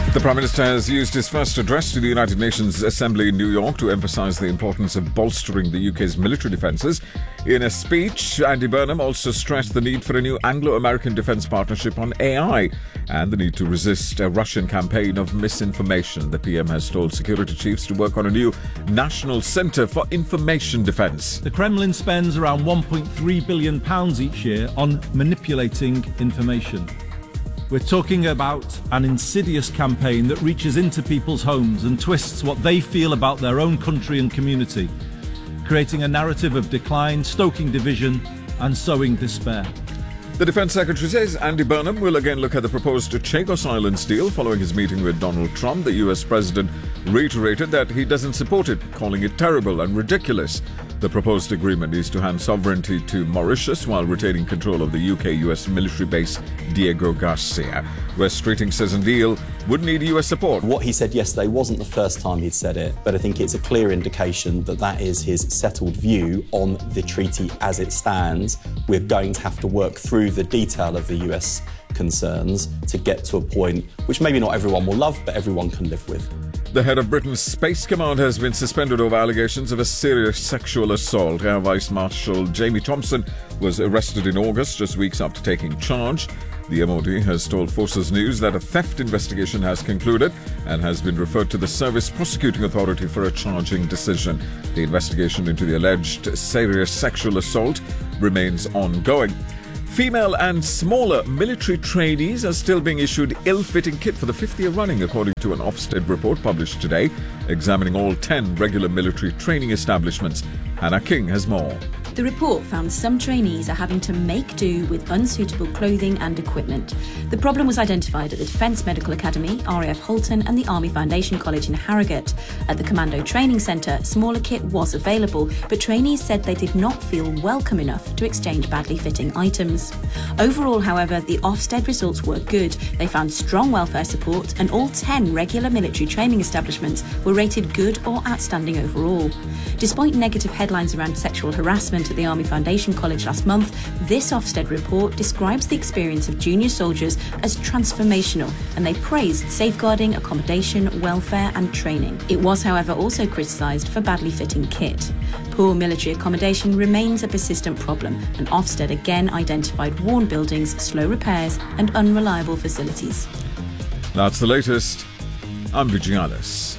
The Prime Minister has used his first address to the United Nations Assembly in New York to emphasise the importance of bolstering the UK's military defences. In a speech, Andy Burnham also stressed the need for a new Anglo-American defence partnership on AI and the need to resist a Russian campaign of misinformation. The PM has told security chiefs to work on a new National Centre for Information Defence. The Kremlin spends around £1.3 billion each year on manipulating information. We're talking about an insidious campaign that reaches into people's homes and twists what they feel about their own country and community, creating a narrative of decline, stoking division and sowing despair. The Defence Secretary says Andy Burnham will again look at the proposed Chagos Islands deal following his meeting with Donald Trump. The US President reiterated that he doesn't support it, calling it terrible and ridiculous. The proposed agreement is to hand sovereignty to Mauritius while retaining control of the UK-US military base Diego Garcia. West Streeting says a deal would need US support. What he said yesterday wasn't the first time he'd said it, but I think it's a clear indication that that is his settled view on the treaty as it stands. We're going to have to work through the detail of the US concerns to get to a point which maybe not everyone will love, but everyone can live with. The head of Britain's Space Command has been suspended over allegations of a serious sexual assault. Air Vice Marshal Jamie Thompson was arrested in August, just weeks after taking charge. The MOD has told Forces News that a theft investigation has concluded and has been referred to the Service Prosecuting Authority for a charging decision. The investigation into the alleged serious sexual assault remains ongoing. Female and smaller military trainees are still being issued ill-fitting kit for the fifth year running, according to an Ofsted report published today, examining all 10 regular military training establishments. Hannah King has more. The report found some trainees are having to make do with unsuitable clothing and equipment. The problem was identified at the Defence Medical Academy, RAF Halton and the Army Foundation College in Harrogate. At the Commando Training Centre, smaller kit was available, but trainees said they did not feel welcome enough to exchange badly fitting items. Overall, however, the Ofsted results were good. They found strong welfare support and all 10 regular military training establishments were rated good or outstanding overall. Despite negative headlines around sexual harassment at the Army Foundation College last month, this Ofsted report describes the experience of junior soldiers as transformational, and they praised safeguarding, accommodation, welfare and training. It was, however, also criticised for badly fitting kit. Poor military accommodation remains a persistent problem, and Ofsted again identified worn buildings, slow repairs and unreliable facilities. That's the latest. I'm Vijay Alice.